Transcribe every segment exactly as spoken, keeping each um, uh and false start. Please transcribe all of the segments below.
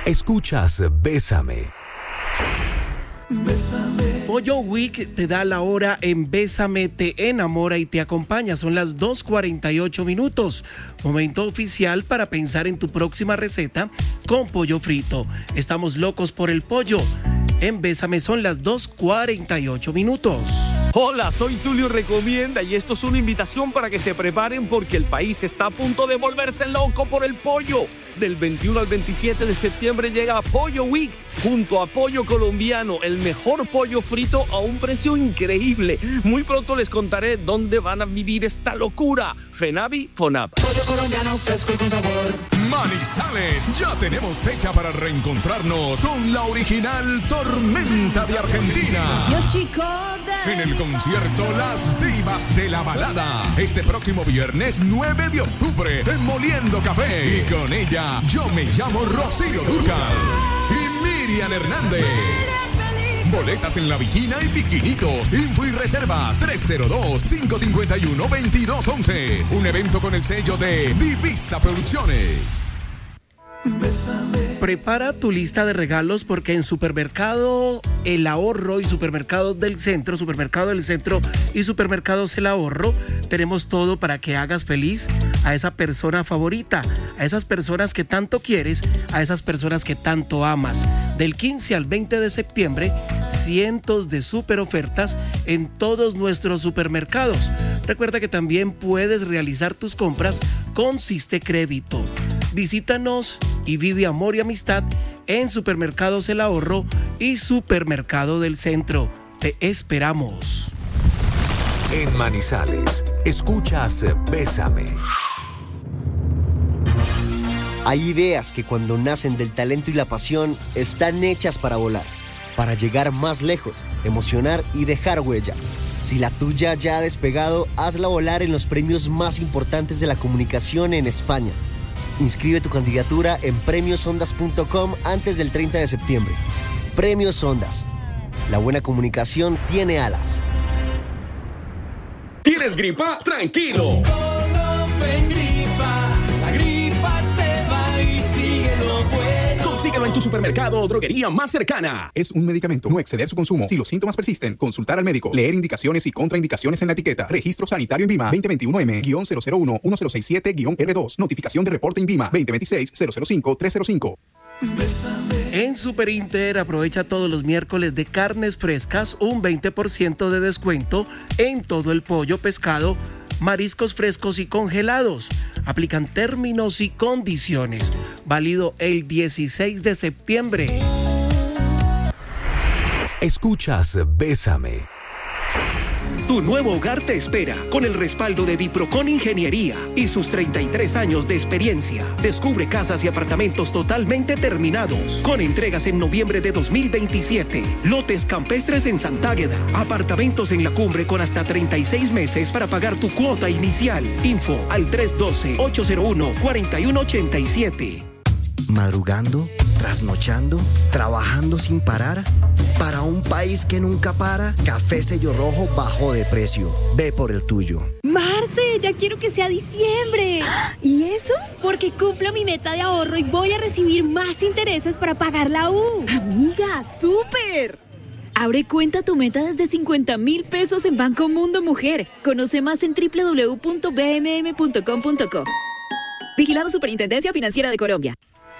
Escuchas Bésame. Bésame. Pollo Week te da la hora en Bésame, te enamora y te acompaña. Son las dos cuarenta y ocho minutos. Momento oficial para pensar en tu próxima receta con pollo frito. Estamos locos por el pollo. En Bésame son las dos cuarenta y ocho minutos. Hola, soy Tulio Recomienda y esto es una invitación para que se preparen porque el país está a punto de volverse loco por el pollo. Del veintiuno al veintisiete de septiembre llega Pollo Week junto a Pollo Colombiano, el mejor pollo frito a un precio increíble. Muy pronto les contaré dónde van a vivir esta locura. Fenavi, Fonab. Pollo colombiano fresco y con sabor. Manizales, ya tenemos fecha para reencontrarnos con la original Tormenta de Argentina. En el concierto Las Divas de la Balada, este próximo viernes nueve de octubre, en Moliendo Café. Y con ella, yo me llamo Rocío Dúrcal y Miriam Hernández. Boletas en La Bikina y Bikinitos. Info y reservas tres cero dos, cinco cinco uno, dos dos uno uno. Un evento con el sello de Divisa Producciones. Bésame. Prepara tu lista de regalos porque en Supermercado El Ahorro y Supermercados del Centro, Supermercado del Centro y Supermercados El Ahorro, tenemos todo para que hagas feliz a esa persona favorita, a esas personas que tanto quieres, a esas personas que tanto amas. Del quince al veinte de septiembre, cientos de super ofertas en todos nuestros supermercados. Recuerda que también puedes realizar tus compras con Siste Crédito. Visítanos y vive amor y amistad en Supermercados El Ahorro y Supermercado del Centro. Te esperamos. En Manizales, escuchas Bésame. Hay ideas que cuando nacen del talento y la pasión están hechas para volar, para llegar más lejos, emocionar y dejar huella. Si la tuya ya ha despegado, hazla volar en los premios más importantes de la comunicación en España. Inscribe tu candidatura en premios ondas punto com antes del treinta de septiembre. Premios Ondas. La buena comunicación tiene alas. ¿Tienes gripa? ¡Tranquilo! La gripa se va y sigue lo bueno. Consíguelo en tu supermercado o droguería más cercana. Es un medicamento, no exceder su consumo. Si los síntomas persisten, consultar al médico. Leer indicaciones y contraindicaciones en la etiqueta. Registro sanitario INVIMA veinte veintiuno M cero cero uno uno cero seis siete R dos. Notificación de reporte INVIMA veinte veintiséis cero cero cinco tres cero cinco. En Superinter aprovecha todos los miércoles de carnes frescas un veinte por ciento de descuento en todo el pollo, pescado, mariscos frescos y congelados. Aplican términos y condiciones. Válido el dieciséis de septiembre. Escuchas Bésame. Tu nuevo hogar te espera con el respaldo de Diprocon Ingeniería y sus treinta y tres años de experiencia. Descubre casas y apartamentos totalmente terminados con entregas en noviembre de dos mil veintisiete. Lotes campestres en Santágueda. Apartamentos en la cumbre con hasta treinta y seis meses para pagar tu cuota inicial. Info al tres uno dos, ocho cero uno, cuatro uno ocho siete. Madrugando, trasnochando, trabajando sin parar. Para un país que nunca para, Café Sello Rojo bajó de precio. Ve por el tuyo. Marce, ya quiero que sea diciembre. ¿Y eso? Porque cumplo mi meta de ahorro y voy a recibir más intereses para pagar la U. Amiga, súper. Abre cuenta tu meta desde cincuenta mil pesos en Banco Mundo Mujer. Conoce más en doble u doble u doble u punto b m m punto com punto co. Vigilado Superintendencia Financiera de Colombia.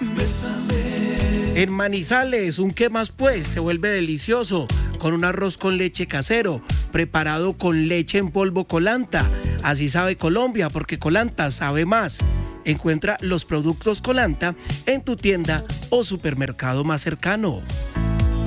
En Manizales, un qué más pues se vuelve delicioso con un arroz con leche casero preparado con leche en polvo Colanta. Así sabe Colombia porque Colanta sabe más. Encuentra los productos Colanta en tu tienda o supermercado más cercano.